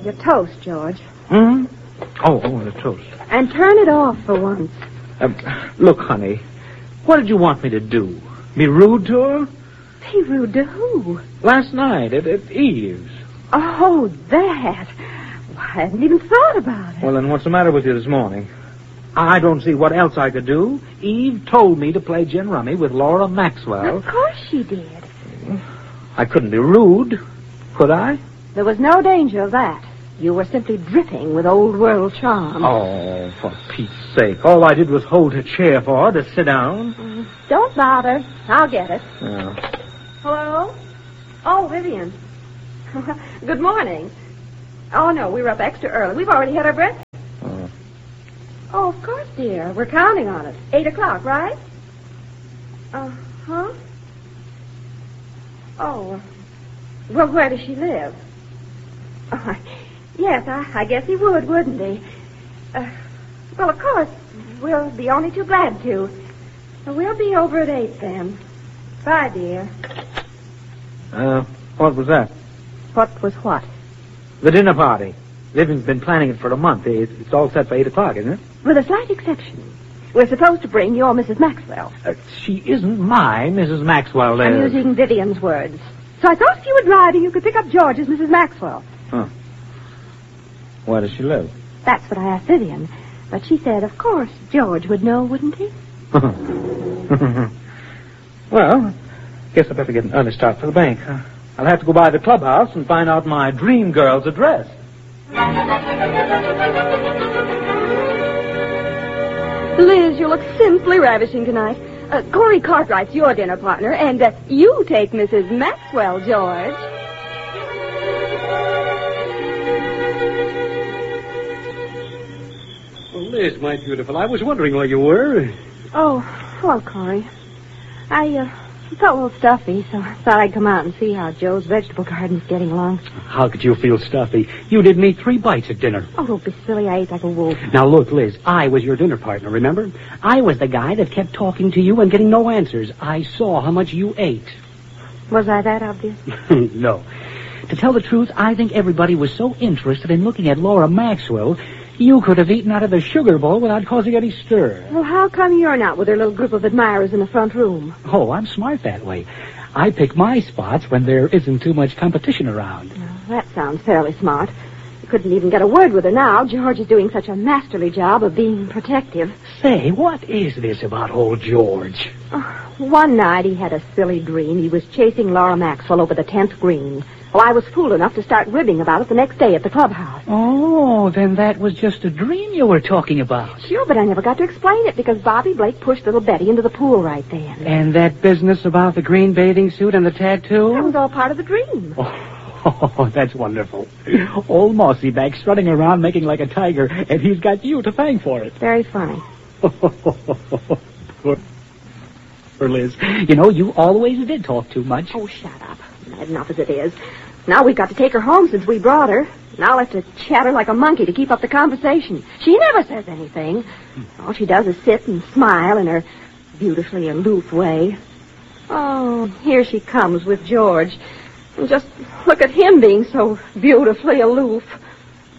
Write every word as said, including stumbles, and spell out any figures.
Your toast, George. Hmm? Oh, oh, the toast. And turn it off for once. Uh, look, honey, what did you want me to do? Be rude to her? Be rude to who? Last night at, at Eve's. Oh, that. Well, I hadn't even thought about it. Well, then what's the matter with you this morning? I don't see what else I could do. Eve told me to play gin rummy with Laura Maxwell. Of course she did. I couldn't be rude, could I? There was no danger of that. You were simply dripping with old world charm. Oh, for Pete's sake. All I did was hold her chair for her to sit down. Mm, don't bother. I'll get it. Oh. Hello? Oh, Vivian. Good morning. Oh, no, we were up extra early. We've already had our breakfast. Oh. Oh, of course, dear. We're counting on it. Eight o'clock, right? Uh-huh. Oh. Well, where does she live? Oh, yes, I, I guess he would, wouldn't he? Uh, well, of course, we'll be only too glad to. We'll be over at eight, then. Bye, dear. Uh, what was that? What was what? The dinner party. Vivian's been planning it for a month. It's, it's all set for eight o'clock, isn't it? With a slight exception. We're supposed to bring your Missus Maxwell. Uh, she isn't my Missus Maxwell. Uh... I'm using Vivian's words. So I thought if you would ride, you could pick up George as Missus Maxwell. Huh. Where does she live? That's what I asked Vivian. But she said, of course, George would know, wouldn't he? Well, guess I better get an early start for the bank. Uh, I'll have to go by the clubhouse and find out my dream girl's address. Liz, you look simply ravishing tonight. Uh, Corey Cartwright's your dinner partner, and uh, you take Missus Maxwell, George. Well, Liz, my beautiful, I was wondering where you were. Oh, hello, Corey. I uh, felt a little stuffy, so I thought I'd come out and see how Joe's vegetable garden's getting along. How could you feel stuffy? You didn't eat three bites at dinner. Oh, don't be silly. I ate like a wolf. Now, look, Liz, I was your dinner partner, remember? I was the guy that kept talking to you and getting no answers. I saw how much you ate. Was I that obvious? No. To tell the truth, I think everybody was so interested in looking at Laura Maxwell, you could have eaten out of the sugar bowl without causing any stir. Well, how come you're not with her little group of admirers in the front room? Oh, I'm smart that way. I pick my spots when there isn't too much competition around. Well, that sounds fairly smart. You couldn't even get a word with her now. George is doing such a masterly job of being protective. Say, what is this about old George? Oh, one night he had a silly dream. He was chasing Laura Maxwell over the tenth green. Well, I was fool enough to start ribbing about it the next day at the clubhouse. Oh, then that was just a dream you were talking about. Sure, but I never got to explain it because Bobby Blake pushed little Betty into the pool right then. And that business about the green bathing suit and the tattoo? That was all part of the dream. Oh, oh that's wonderful. Old Mossy back strutting around making like a tiger, and he's got you to thank for it. Very funny. Poor Liz. You know, you always did talk too much. Oh, shut up. Bad enough as it is. Now we've got to take her home since we brought her. Now I'll have to chatter like a monkey to keep up the conversation. She never says anything. All she does is sit and smile in her beautifully aloof way. Oh, here she comes with George. And just look at him being so beautifully aloof.